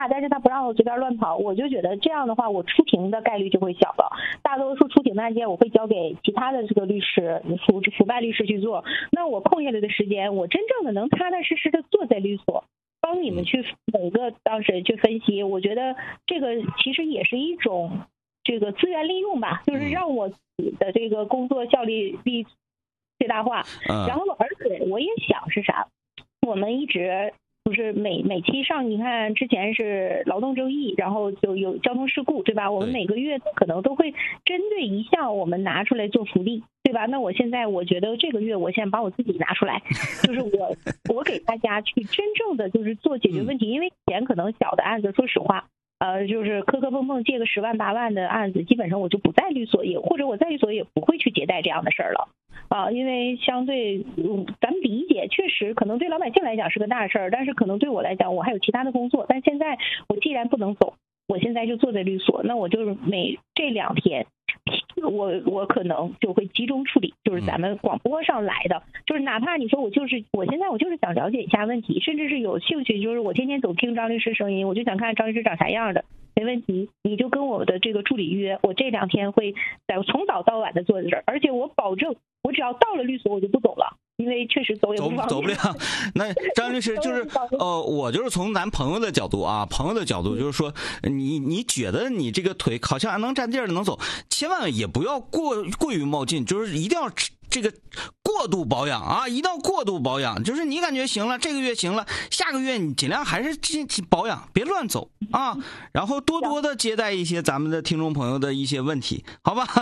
但是他不让我随便乱跑，我就觉得这样的话，我出庭的概率就会小了。大多数出庭的案件，我会交给其他的这个律师、腐败律师去做。那我空下来的时间，我真正的能踏踏实实的坐在律所，帮你们去每个当事人去分析。我觉得这个其实也是一种这个资源利用吧，就是让我自己的这个工作效率最大化。然后而且我也想是啥，我们一直就是每期上，你看之前是劳动争议，然后就有交通事故，对吧？我们每个月可能都会针对一项我们拿出来做福利，对吧？那我现在我觉得这个月我现在把我自己拿出来，就是我给大家去真正的就是做解决问题，因为以前可能小的案子，说实话。就是磕磕碰碰借个10万8万的案子，基本上我就不在律所，或者我在律所也不会去接待这样的事儿了因为相对咱们理解，确实可能对老百姓来讲是个大事儿，但是可能对我来讲，我还有其他的工作。但现在我既然不能走，我现在就坐在律所，那我就是这2天。我可能就会集中处理，就是咱们广播上来的，就是哪怕你说我现在我就是想了解一下问题，甚至是有兴趣，就是我天天总听张律师声音，我就想看张律师长啥样的，没问题，你就跟我的这个助理约，我这2天会从早到晚的坐在这儿，而且我保证，我只要到了律所我就不走了。因为确实走也不方便， 走不了。那张律师就是我就是从咱朋友的角度啊，朋友的角度就是说，你觉得你这个腿好像能占地儿能走，千万也不要过于冒进，就是一定要这个过度保养啊，一定要过度保养，就是你感觉行了，这个月行了，下个月你尽量还是保养，别乱走啊，然后多多的接待一些咱们的听众朋友的一些问题，好吧？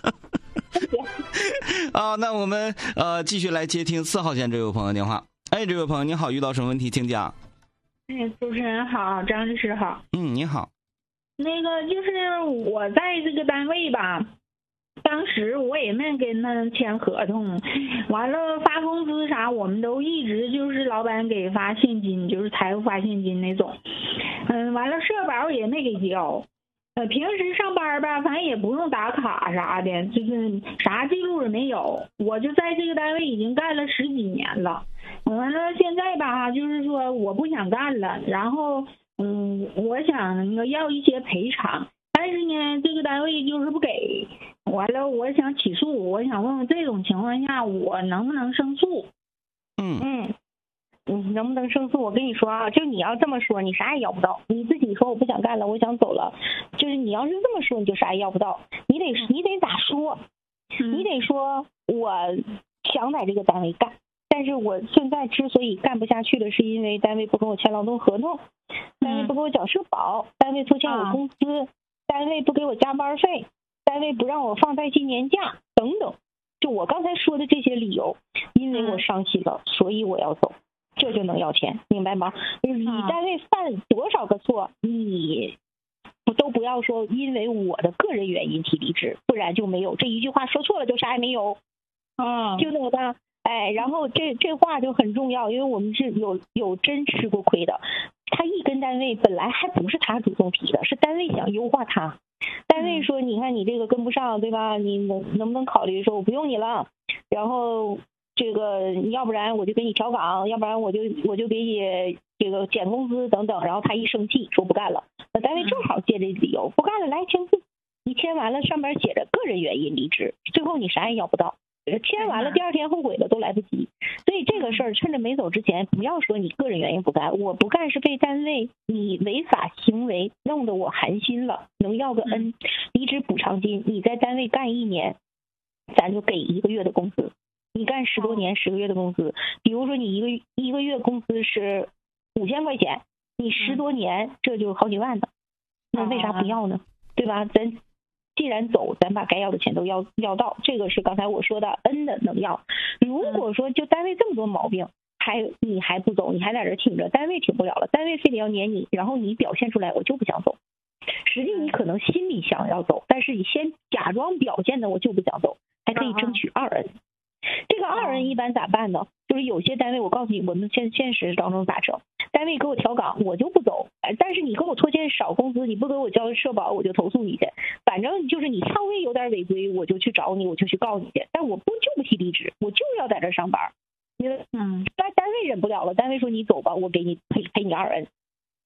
那我们继续来接听4号线这位朋友电话。哎，这位朋友你好，遇到什么问题请讲。 主持人好，张律师好。 你好。 那个就是我在这个单位吧，当时我也没跟他签合同，完了发工资啥，我们都一直就是老板给发现金，就是财务发现金那种。完了社保也没给交。平时上班吧，反正也不用打卡啥的，就是啥记录也没有。我就在这个单位已经干了10几年了，完了现在吧，就是说我不想干了，然后我想要一些赔偿，但是呢，这个单位就是不给。完了，我想起诉，我想问问这种情况下我能不能胜诉？ 你能不能胜诉？我跟你说啊，就你要这么说，你啥也要不到。你自己说我不想干了，我想走了，就是你要是这么说，你就啥也要不到。你得咋说？你得说我想在这个单位干，但是我现在之所以干不下去的是因为单位不跟我签劳动合同，单位不给我缴社保，单位拖欠我工资，单位不给我加班费，单位不让我放在期年假等等。就我刚才说的这些理由，因为我伤心了，所以我要走。这就能要钱，明白吗？就是你单位犯多少个错，你都不要说因为我的个人原因提离职，不然就没有这一句话说错了就啥也没有。就那么的。然后这话就很重要，因为我们是有真吃过亏的。他一跟单位本来还不是他主动提的，是单位想优化他。单位说你看你这个跟不上，对吧？你能不能考虑说我不用你了，然后这个要不然我就给你调岗，要不然我就给你这个减工资等等。然后他一生气说不干了，那单位正好借这理由不干了，来签字。你签完了上面写着个人原因离职，最后你啥也要不到。签完了第2天后悔了都来不及。所以这个事儿趁着没走之前，不要说你个人原因不干，我不干是被单位你违法行为弄得我寒心了，能要个恩，离职补偿金。你在单位干1年，咱就给1个月的工资。你干10多年10个月的工资，比如说你一个月工资是5000块钱，你10多年这就好几万的，那为啥不要呢？对吧？咱既然走，咱把该要的钱都要到，这个是刚才我说的恩的能要。如果说就单位这么多毛病，你还不走，你还在这挺着，单位挺不了了，单位非得要撵你，然后你表现出来我就不想走，实际你可能心里想要走，但是你先假装表现的我就不想走，还可以争取2恩。这个2恩一般咋办呢？就是有些单位，我告诉你，我们现实当中咋整？单位给我调岗，我就不走，但是你跟我拖欠少工资，你不给我交社保，我就投诉你去。反正就是你稍微有点违规，我就去找你，我就去告你去。但我就不提离职，我就要在这上班。因为单位忍不了了，单位说你走吧，我给你赔你2恩。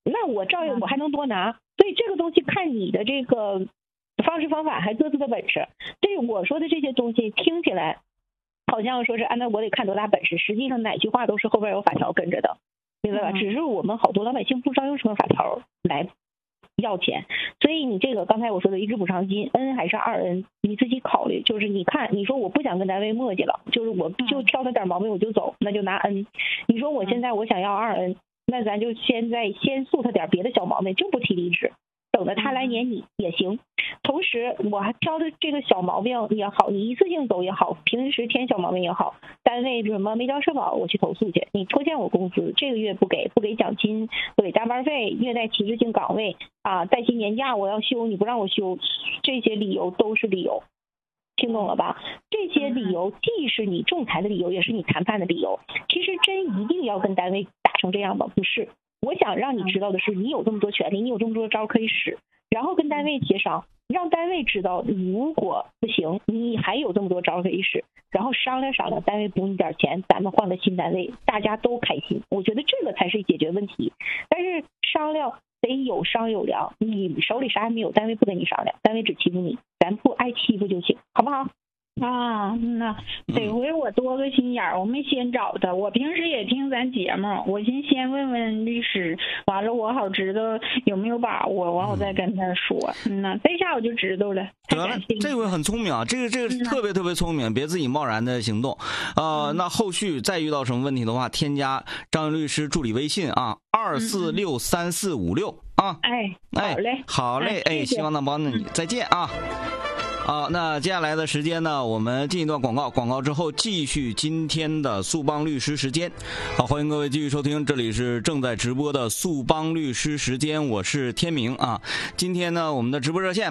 那我照样我还能多拿。所以这个东西看你的这个方式方法，还各自的本事。对我说的这些东西听起来好像说是那我得看多大本事，实际上哪句话都是后边有法条跟着的，明白吧？只是我们好多老百姓不知道用什么法条来要钱，所以你这个刚才我说的一支补偿金 N 还是2N， 你自己考虑。就是你看，你说我不想跟单位磨叽了，就是我就挑他点毛病我就走，那就拿 N。你说我现在我想要2N， 那咱就先诉他点别的小毛病，就不提离职，等着他来撵你也行。同时我还挑的这个小毛病也好，你一次性走也好，平时添小毛病也好，单位什么没交社保我去投诉去，你拖欠我工资，这个月不给奖金，不给加班费，虐待歧视性岗位带薪年假我要休，你不让我休，这些理由都是理由，听懂了吧？这些理由既是你仲裁的理由，也是你谈判的理由。其实真一定要跟单位打成这样吗？不是，我想让你知道的是，你有这么多权利，你有这么多招可以使，然后跟单位协商，让单位知道如果不行你还有这么多招可以使，然后商量商量，单位补你点钱，咱们换个新单位，大家都开心。我觉得这个才是解决问题。但是商量得有商有量，你手里啥也没有，单位不跟你商量，单位只欺负你，咱不挨欺负就行，好不好？ 那得回我多个心眼儿，我没先找他。我平时也听咱节目，我先问问律师，完了我好知道有没有把握，完我再跟他说。这下我就知道了。 得了，这位很聪明啊，这个特别聪明，别自己贸然的行动。那后续再遇到什么问题的话，添加张律师助理微信啊，2463456啊。好嘞，希望能帮你，再见啊。好，那接下来的时间呢，我们进一段广告之后继续今天的速帮律师时间。好，欢迎各位继续收听，这里是正在直播的速帮律师时间，我是天明啊。今天呢，我们的直播热线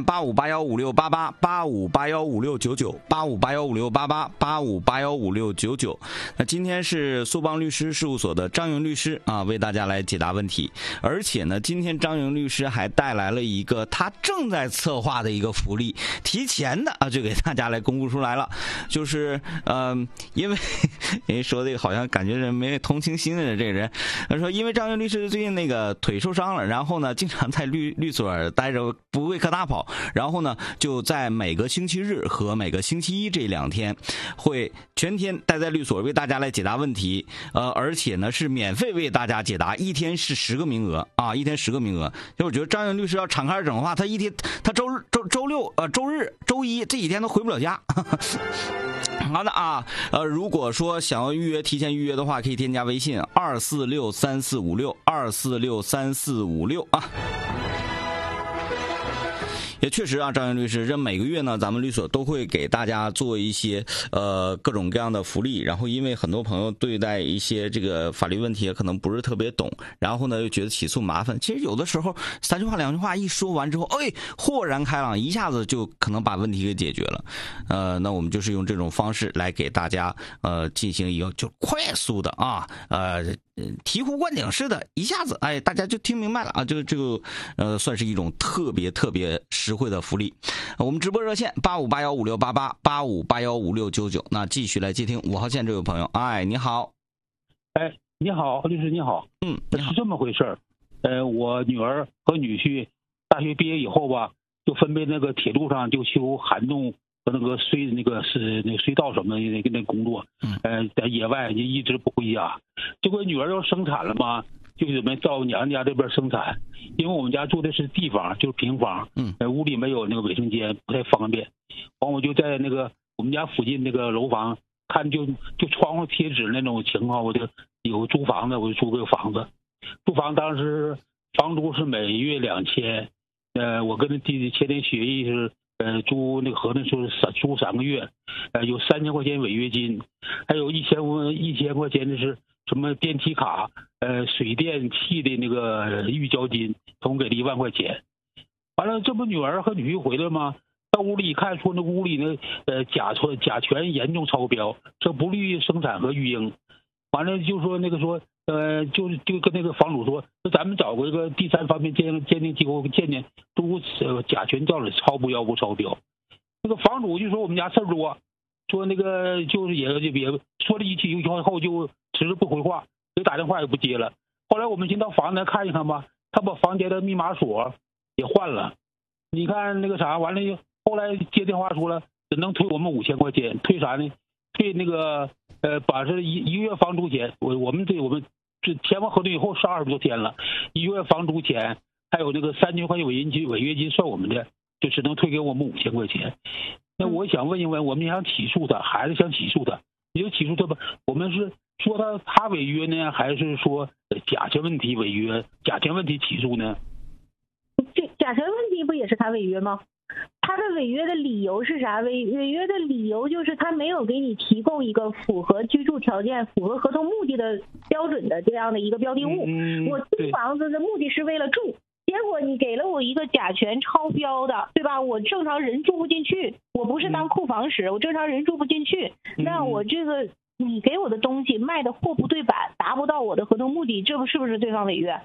85815688，85815699，85815688，85815699。那今天是速帮律师事务所的张云律师啊，为大家来解答问题。而且呢，今天张云律师还带来了一个他正在策划的一个福利，提前的啊，就给大家来公布出来了。就是因为人说这个好像感觉人没同情心的这个人，他说因为张云律师最近那个腿受伤了，然后呢经常在律所待着，不会可大跑，然后呢就在每个星期日和每个星期一这2天会全天待在律所为大家来解答问题，而且呢是免费为大家解答，一天是10个名额啊，一天10个名额。就我觉得张云律师要敞开整的话，他一天他周六周日周一这几天都回不了家。好的啊，如果说想要提前预约的话，可以添加微信2463456，2463456啊。也确实啊，张云律师，这每个月呢，咱们律所都会给大家做一些各种各样的福利。然后，因为很多朋友对待一些这个法律问题可能不是特别懂，然后呢又觉得起诉麻烦。其实有的时候3句话2句话一说完之后，豁然开朗，一下子就可能把问题给解决了。那我们就是用这种方式来给大家进行一个就快速的啊醍醐灌顶式的，一下子大家就听明白了啊，这个算是一种特别实惠的福利。我们直播热线85815688，85815699。那继续来接听5号线这位朋友。你好。 你好，律师你好。是这么回事我女儿和女婿大学毕业以后吧，就分别那个铁路上就修涵洞和那个隧道什么的那个工作，在野外就一直不回家。结果女儿要生产了嘛，就准备到娘家这边生产，因为我们家住的是地房，就是平房，屋里没有那个卫生间，不太方便。完我就在那个我们家附近那个楼房看，就窗户贴纸那种情况，我就有租房子，我就租个房子。租房当时房租是每月2000，我跟弟弟签订协议是租那个合同是租3个月，有3000块钱违约金，还有1000块钱的是什么电梯卡，水电气的那个预交金，总给了1万块钱。完了，这不女儿和女婿回来吗？到屋里一看，说那屋里呢，甲醛严重超标，这不利于生产和育婴。完了就说就跟那个房主说咱们找过一个第三方面鉴定机构鉴定，都甲醛到底超不超标。那个房主就说我们家事儿多，说那个就是也说了一句以后就迟迟不回话，给打电话也不接了。后来我们先到房子看一看吧， 他把房间的密码锁也换了。你看那个啥，完了后来接电话说了，只能退我们5000块钱，退啥呢？退那个把这一个月房租钱，我们这签完合同以后是20多天了，1个月房租钱，还有那个3000块钱违约金算我们的，就只能退给我们5000块钱。那我想问一问，我们想起诉他，孩子想起诉他，你就起诉他吧。我们是说他违约呢，还是说甲醛问题违约，甲醛问题起诉呢？ 这甲醛问题不也是他违约吗？他的违约的理由是啥？违约的理由就是他没有给你提供一个符合居住条件、符合合同目的的标准的这样的一个标的物。我租房子的目的是为了住，结果你给了我一个甲醛超标的，对吧？我正常人住不进去，我不是当库房使，我正常人住不进去。那我这个你给我的东西卖的货不对版，达不到我的合同目的，这是不是对方违约？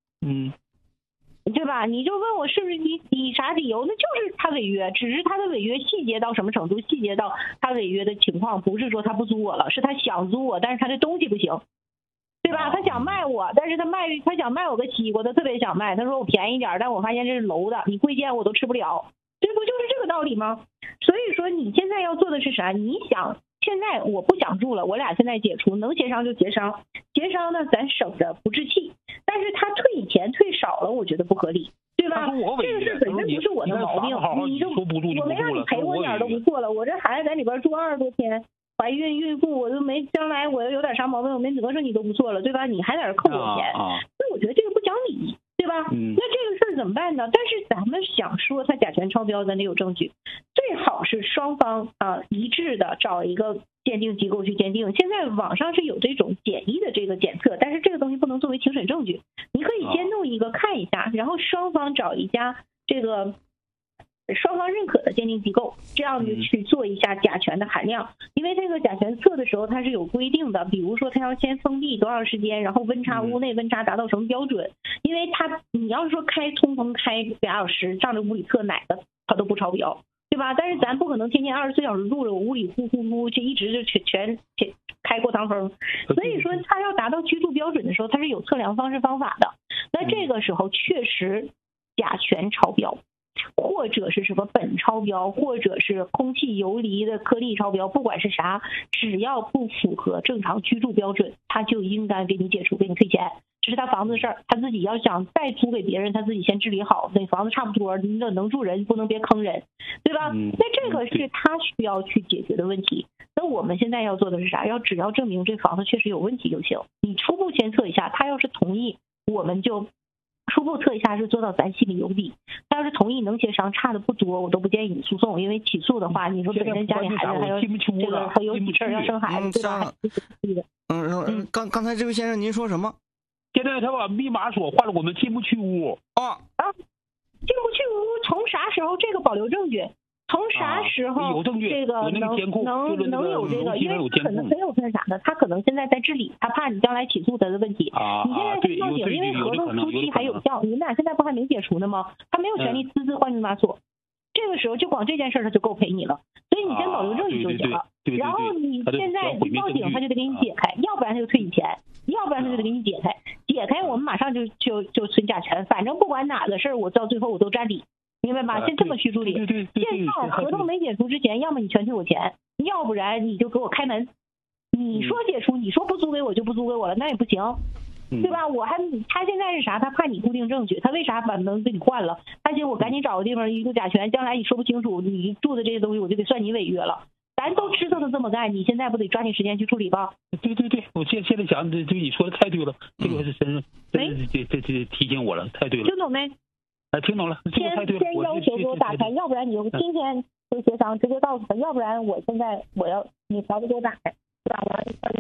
对吧？你就问我是不是你啥理由？那就是他违约，只是他的违约细节到什么程度，细节到他违约的情况，不是说他不租我了，是他想租我，但是他这东西不行，对吧？他想卖我，但是他想卖我个西瓜，他特别想卖，他说我便宜点，但我发现这是楼的，你贵贱我都吃不了，这不就是这个道理吗？所以说你现在要做的是啥？你想现在我不想住了，我俩现在解除，能协商就协商，协商呢咱省着不置气，但是他退钱退少了，我觉得不合理，对吧？这个事本身不是我的毛病，我没让你赔我点都不错了，我这孩子在里边住20多天，怀孕孕妇，我都没将来我要有点啥毛病，我没得上你都不错了，对吧？你还在这扣我钱，所以我觉得这个不讲理，对吧？那这个事儿怎么办呢？但是咱们想说他甲醛超标，咱得有证据，最好是双方一致的找一个鉴定机构去鉴定。现在网上是有这种简易的这个检测，但是这个东西不能作为庭审证据，你可以先弄一个看一下，然后双方找一家这个双方认可的鉴定机构，这样就去做一下甲醛的含量。因为这个甲醛测的时候它是有规定的，比如说它要先封闭多少时间，然后温差屋内温差达到什么标准。因为你要是说通风开2小时，上着屋里测哪个它都不超标，对吧？但是咱不可能天天24小时住着，我屋里呼呼呼就一直就全开过堂风。所以说它要达到居住标准的时候，它是有测量方式方法的。那这个时候确实甲醛超标，或者是什么苯超标，或者是空气游离的颗粒超标，不管是啥，只要不符合正常居住标准，他就应该给你解除，给你退钱。这是他房子的事儿，他自己要想再租给别人，他自己先治理好，那房子差不多，能住人，不能别坑人，对吧？那这个是他需要去解决的问题。那我们现在要做的是啥？只要证明这房子确实有问题就行。你初步先测一下，他要是同意，我们就初步测一下，是做到咱心里有底。他要是同意能协商，差的不多，我都不建议你诉讼，因为起诉的话，你说本身家里孩子还有这个还有喜事要生孩子，对吧？ 刚才这位先生您说什么？ 现在他把密码锁换了，我们进不去屋进不去屋，从啥时候这个保留证据？从啥时候有证据？ 这个能有这个？因为他可能很有啥的，他可能现在在治理，他怕你将来起诉他的问题。你现在是报警，因为合同初期还有效，你们俩现在不还没解除呢吗？他没有权利私自换密码锁，这个时候就光这件事他就够赔你了。所以你先保留证据就行了。然后你现在报警，他就得给你解开，要不然他就退你钱，要不然他就得给你解开。解开我们马上就存甲醛，反正不管哪个事儿，我到最后我都占理。明白吧？先这么去处理。现在合同没解除之前，要么你全退我钱，要不然你就给我开门。你说解除，你说不租给我就不租给我了，那也不行，对吧？他现在是啥？他怕你固定证据，他为啥把门给你换了？他寻我赶紧找个地方一个甲醛，将来你说不清楚，你住的这些东西我就得算你违约了。咱都知道他这么干，你现在不得抓紧时间去处理吧？ 对，我现在想，对你说的太对了，这个是真这提醒我了，太对了。 听懂没？ 听懂了， 先要求给我打开，要不然你就今天就协商，直接告诉他，要不然我现在我要你条子给我打开，对吧？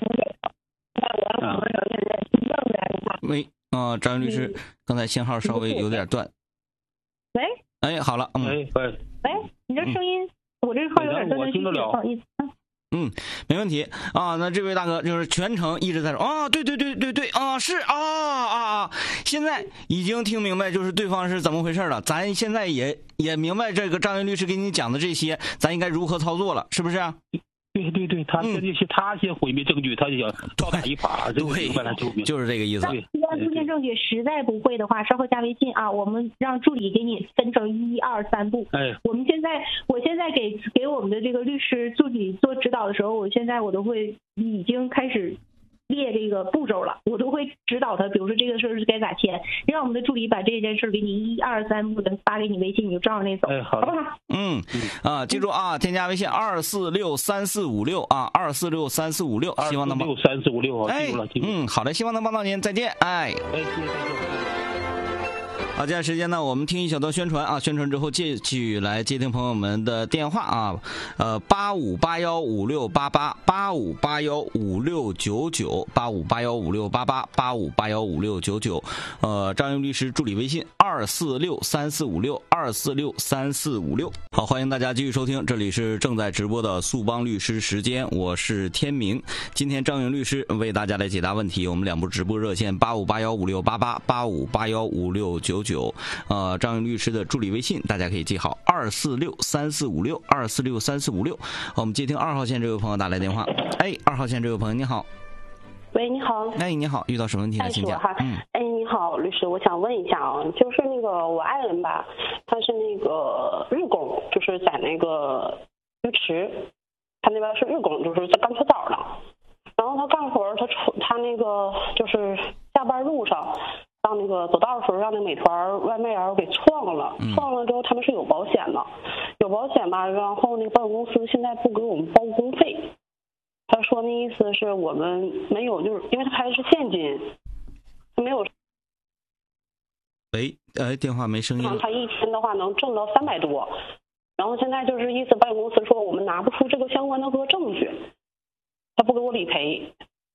喂，张律师，刚才信号稍微有点断。 喂， 哎，好了， 喂，你这声音，我这号有点断， 我听得了， 不好意思。 没问题啊。那这位大哥就是全程一直在说对是现在已经听明白就是对方是怎么回事了。咱现在也明白这个张云律师给你讲的这些，咱应该如何操作了，是不是？ 对，他先毁灭证据，他就想倒打一耙， 就是这个意思。 提交出现证据，实在不会的话，稍后加微信啊，我们让助理给你分成1、2、3步。我现在给我们的这个律师助理做指导的时候，我都会已经开始列这个步骤了，我都会指导他，比如说这个事是该咋签，让我们的助理把这件事给你1、2、3步的发给你微信，你就照着那走，好不好？ 记住啊，添加微信2463456啊，2463456，希望能帮 2463456，记住了。 好的，希望能帮到您，再见， 谢谢。 好，接下来时间呢，我们听一小段宣传啊，宣传之后继续来接听朋友们的电话啊，85815688，85815699，85815688，85815699，张云律师助理微信2463456，2463456。好，欢迎大家继续收听，这里是正在直播的速帮律师时间，我是天明。今天张云律师为大家来解答问题，我们2部直播热线85815688，85815699。张云律师的助理微信大家可以记好2463456，2463456。我们接听2号线这位朋友打来电话。2号线这位朋友你好。 喂，你好。 你好，遇到什么问题呢？请讲。 你好，律师，我想问一下啊，就是那个我爱人吧，他是那个日工，就是在那个鱼池，他那边是日工，就是在干搓澡呢。然后他干活，他那个就是下班路上。到那个走道的时候，让那个美团外卖员给撞了，撞了之后他们是有保险的，有保险吧，然后那个保险公司现在不给我们包工费，他说那意思是我们没有，就是因为他开的是现金，他没有。 电话没声音。 他一天的话能挣到300多，然后现在就是意思保险公司说我们拿不出这个相关的证据，他不给我理赔。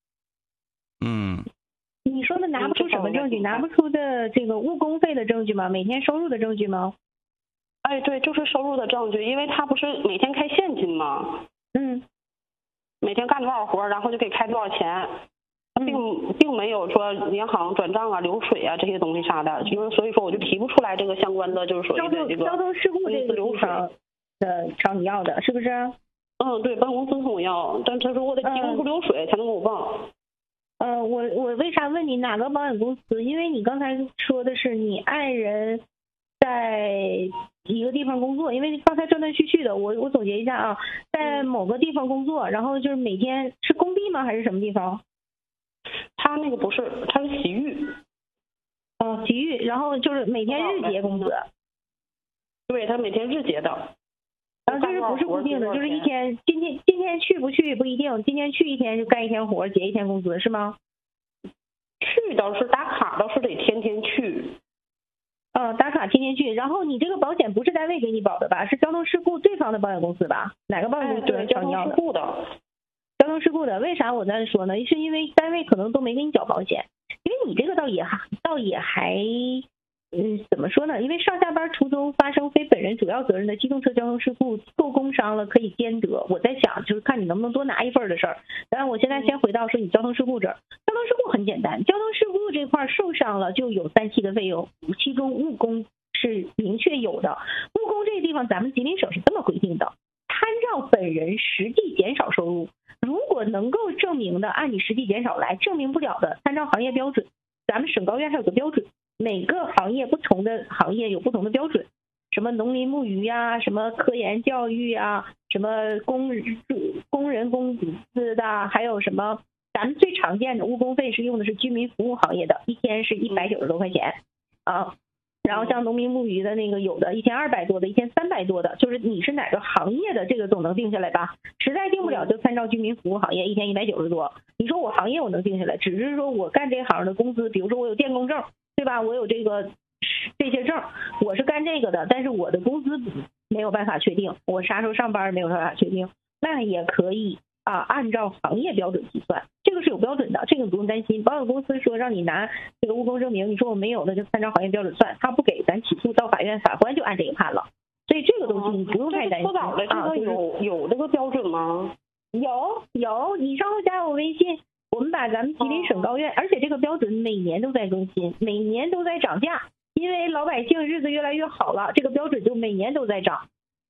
你说的拿不出什么证据？拿不出的这个误工费的证据吗？每天收入的证据吗？ 对，就是收入的证据，因为他不是每天开现金吗？每天干多少活，然后就给开多少钱，并没有说银行转账啊、流水啊这些东西啥的，所以说我就提不出来这个相关的，就是所谓的这个交通事故这个流水的找你要的，是不是？ 对，保险公司跟我要，但他说我得提供出流水才能给我报。 我为啥问你哪个保险公司？因为你刚才说的是你爱人在一个地方工作，因为刚才断断续续的，我总结一下啊，在某个地方工作，然后就是每天是工地吗？还是什么地方？ 他那个不是，他是洗浴。 洗浴，然后就是每天日结工资。 对，他每天日结的。 就是不是固定的，就是一天，今天去不去不一定，今天去一天就干一天活，结一天工资，是吗？ 去倒是打卡，倒是得天天去。 打卡天天去，然后你这个保险不是单位给你保的吧？是交通事故对方的保险公司吧？哪个保险公司对，交通事故的。 交通事故的，为啥我在说呢？是因为单位可能都没给你缴保险，因为你这个倒也还。怎么说呢？因为上下班途中发生非本人主要责任的机动车交通事故，受工伤了可以兼得。我在想，就是看你能不能多拿一份的事儿。当然，我现在先回到说你交通事故这儿。交通事故很简单，交通事故这块受伤了就有3期的费用，其中误工是明确有的。误工这个地方，咱们吉林省是这么规定的：参照本人实际减少收入，如果能够证明的，按你实际减少来；证明不了的，参照行业标准。咱们省高院还有个标准。每个行业不同的行业有不同的标准，什么农林牧渔呀，什么科研教育啊，什么工人工资的，还有什么咱们最常见的误工费是用的是居民服务行业的，一天是190多块钱啊。然后像农民牧渔的那个有的一天200多的，一天300多的，就是你是哪个行业的这个总能定下来吧？实在定不了就参照居民服务行业，一天190多。你说我行业我能定下来，只是说我干这行的工资，比如说我有电工证。对吧？我有这些证，我是干这个的，但是我的工资没有办法确定，我啥时候上班没有办法确定，那也可以按照行业标准计算，这个是有标准的，这个不用担心。保险公司说让你拿这个误工证明，你说我没有，那就参照行业标准算，他不给咱起诉到法院，法官就按这个判了。所以这个东西你不用太担心。 搓澡的这个有这个标准吗？ 有，你稍后加我微信。我们把咱们吉林省高院，而且这个标准每年都在更新，每年都在涨价，因为老百姓日子越来越好了，这个标准就每年都在涨。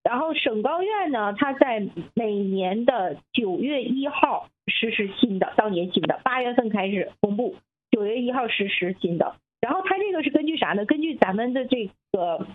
然后省高院呢，它在每年的9月1号实施新的当年新的，8月份开始公布，9月1号实施新的。然后它这个是根据啥呢？根据咱们的这个